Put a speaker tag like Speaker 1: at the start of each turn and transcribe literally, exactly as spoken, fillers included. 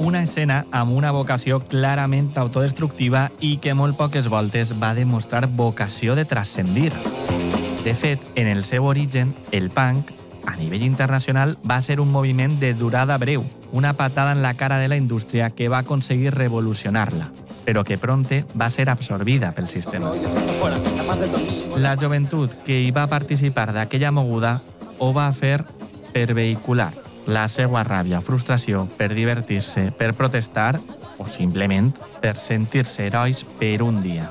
Speaker 1: Una escena amb una vocació clarament autodestructiva i que molt poques voltes va demostrar vocació de transcendir. De fet, en el seu origen, el punk, a nivell internacional, va ser un moviment de durada breu, una patada en la cara de la indústria que va aconseguir revolucionar-la, però que prompte va ser absorbida pel sistema. La joventut que hi va participar d'aquella moguda ho va fer per vehicular la seva ràbia, frustració, per divertir-se, per protestar o simplement per sentir-se herois per un dia.